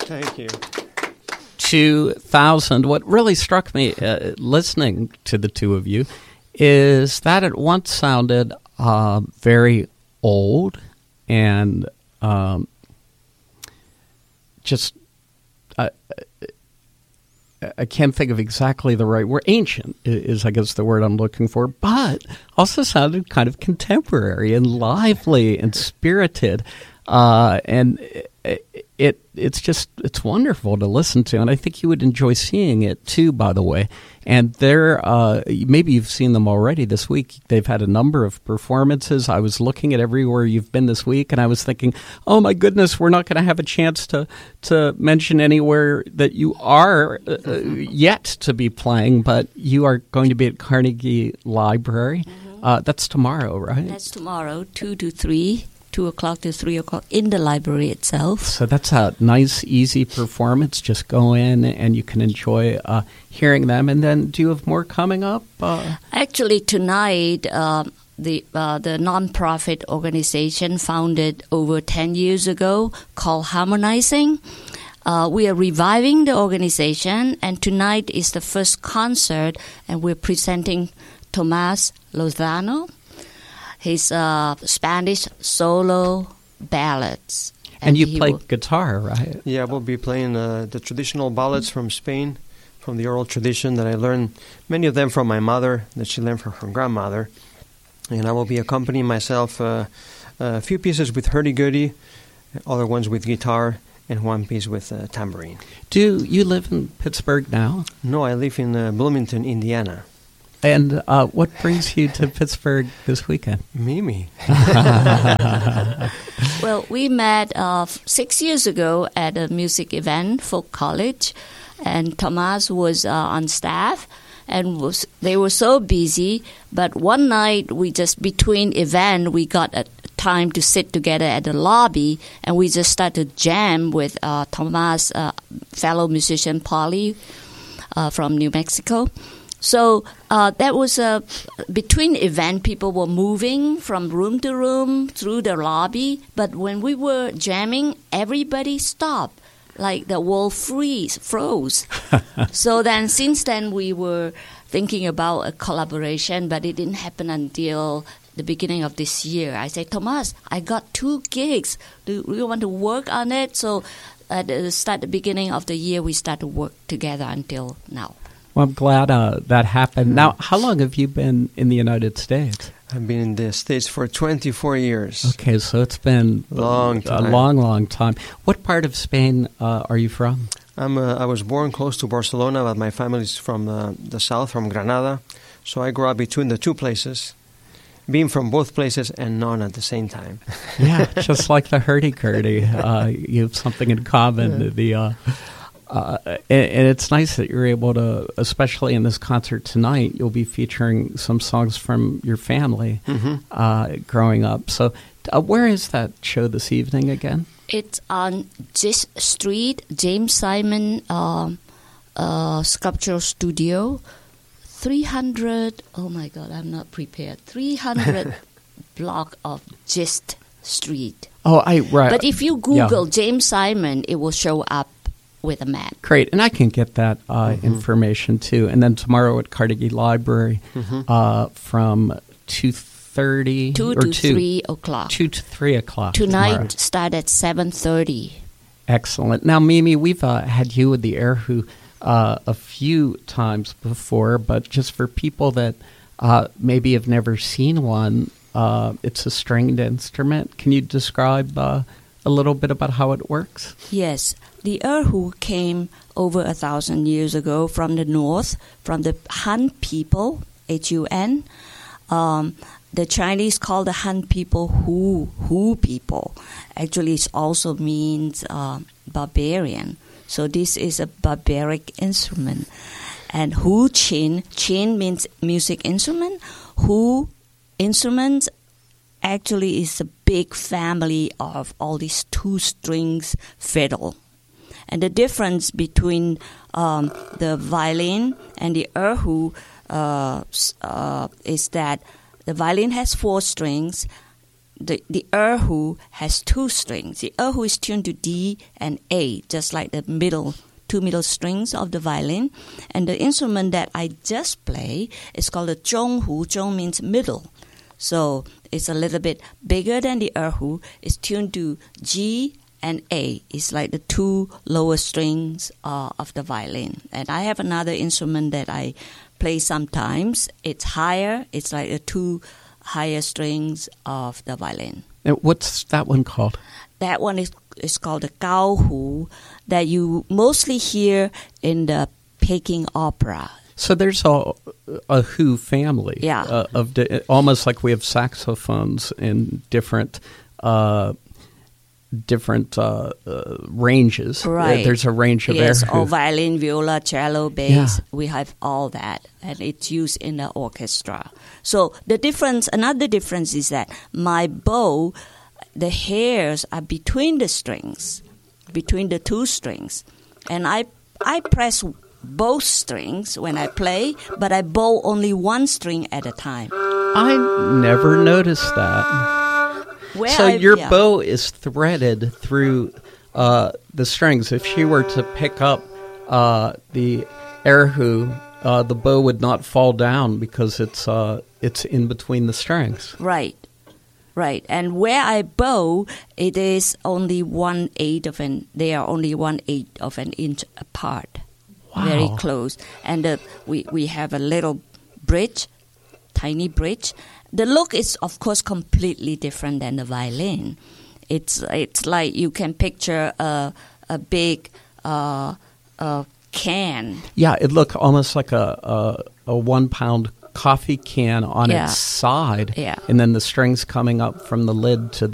Thank you. 2000. What really struck me listening to the two of you is that it once sounded very old and just I can't think of exactly the right word. Ancient is, I guess, the word I'm looking for, but also sounded kind of contemporary and lively and spirited. And it's wonderful to listen to, and I think you would enjoy seeing it too, by the way. And they're maybe you've seen them already this week. They've had a number of performances. I was looking at everywhere you've been this week, and I was thinking, oh my goodness, we're not going to have a chance to mention anywhere that you are yet to be playing, but you are going to be at Carnegie Library. Mm-hmm. That's tomorrow, right? That's tomorrow, 2 to 3. 2 o'clock to 3 o'clock in the library itself. So that's a nice, easy performance. Just go in and you can enjoy hearing them. And then do you have more coming up? Actually, tonight, the nonprofit organization founded over 10 years ago called Harmonizing. We are reviving the organization, and tonight is the first concert, and we're presenting Tomas Lozano. His Spanish solo ballads. And you play guitar, right? Yeah, we'll be playing the traditional ballads from Spain, from the oral tradition that I learned, many of them from my mother, that she learned from her grandmother. And I will be accompanying myself a few pieces with hurdy-gurdy, other ones with guitar, and one piece with tambourine. Do you live in Pittsburgh now? No, I live in Bloomington, Indiana. And what brings you to Pittsburgh this weekend? Mimi. Well, we met 6 years ago at a music event, Folk College, and Tomas was on staff, and they were so busy. But one night, we just between event, we got a time to sit together at the lobby, and we just started to jam with Tomas' fellow musician Polly from New Mexico. So that was between event, people were moving from room to room through the lobby. But when we were jamming, everybody stopped, like the world froze. So then, since then, we were thinking about a collaboration, but it didn't happen until the beginning of this year. I said, Tomas, I got 2 gigs. Do you want to work on it? So at the beginning of the year, we started to work together until now. Well, I'm glad that happened. Now, how long have you been in the United States? I've been in the States for 24 years. Okay, so it's been a long, long time. What part of Spain are you from? I was born close to Barcelona, but my family's from the south, from Granada. So I grew up between the two places, being from both places and none at the same time. Yeah, just like the hurdy-gurdy. You have something in common. Yeah. And it's nice that you're able to, especially in this concert tonight, you'll be featuring some songs from your family growing up. So where is that show this evening again? It's on Gist Street, James Simon Sculptural Studio, 300, oh my God, I'm not prepared, 300 block of Gist Street. Oh, right. But if you Google James Simon, it will show up with a map. Great, and I can get that information too. And then tomorrow at Carnegie Library from 2:30 2 to 3 o'clock. 2 to 3 o'clock. Tonight start at 7:30. Excellent. Now, Mimi, we've had you with the erhu a few times before, but just for people that maybe have never seen one, it's a stringed instrument. Can you describe a little bit about how it works? Yes. The erhu came over 1,000 years ago from the north, from the Han people, Hun. The Chinese call the Han people Hu people. Actually, it also means barbarian. So this is a barbaric instrument. And Hu Qin means music instrument. Hu instruments actually is a big family of all these 2 strings fiddle. And the difference between the violin and the erhu is that the violin has 4 strings, the erhu has two strings. The erhu is tuned to D and A, just like the two middle strings of the violin. And the instrument that I just play is called the zhonghu. Zhong means middle. So it's a little bit bigger than the erhu. It's tuned to G and A. It's like the two lower strings of the violin. And I have another instrument that I play sometimes. It's higher. It's like the two higher strings of the violin. And what's that one called? That one is called the gaohu, that you mostly hear in the Peking opera. So there's a Hu family, Yeah. Almost like we have saxophones in different ranges. Right. There's a range of Yes, erhu. or violin, viola, cello, bass. Yeah. We have all that, and it's used in the orchestra. So another difference is that my bow, the hairs are between the strings, between the two strings, and I press both strings when I play, but I bow only one string at a time. I never noticed that. So your bow is threaded through the strings. If she were to pick up the erhu, the bow would not fall down because it's in between the strings. Right. And where I bow, it is only 1/8 they are only 1/8 of an inch apart. Wow. Very close. And we have a little bridge, tiny bridge. The look is, of course, completely different than the violin. It's like you can picture a big can. Yeah, it looked almost like a 1 pound coffee can on Yeah. its side, Yeah. and then the strings coming up from the lid to